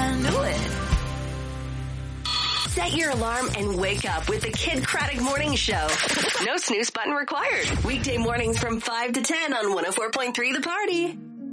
can do it. Set your alarm and wake up with the Kid Craddock Morning Show. No snooze button required. Weekday mornings from 5 to 10 on 104.3 The Party.